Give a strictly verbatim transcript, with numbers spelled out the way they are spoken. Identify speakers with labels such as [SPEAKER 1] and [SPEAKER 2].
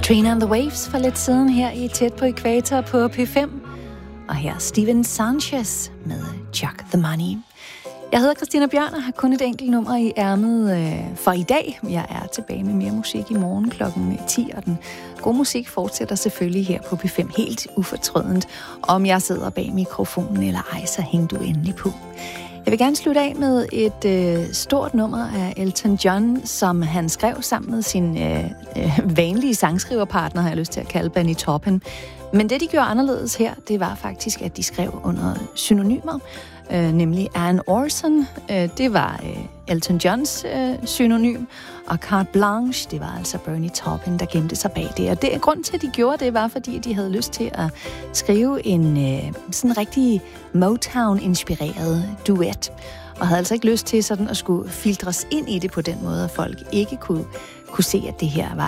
[SPEAKER 1] Katrina and the Waves for lidt siden her i Tæt på Ækvator på P fem. Og her Steven Sanchez med Chuck the Money. Jeg hedder Christina Bjørn og har kun et enkelt nummer i ærmet øh, for i dag. Jeg er tilbage med mere musik i morgen klokken ti, og den gode musik fortsætter selvfølgelig her på P fem helt ufortrødent. Om jeg sidder bag mikrofonen eller ej, så hæng du endelig på. Jeg vil gerne slutte af med et øh, stort nummer af Elton John, som han skrev sammen med sin øh, øh, vanlige sangskriverpartner, har jeg lyst til at kalde Benny Taupin. Men det, de gjorde anderledes her, det var faktisk, at de skrev under synonymer, øh, nemlig Anne Orson, øh, det var øh, Elton Johns øh, synonym, og Carte Blanche, det var altså Bernie Taupin, der gemte sig bag det. Og det, grund til, at de gjorde det, var, fordi de havde lyst til at skrive en øh, sådan rigtig Motown-inspireret duet, og havde altså ikke lyst til sådan at skulle filtres ind i det på den måde, at folk ikke kunne, kunne se, at det her var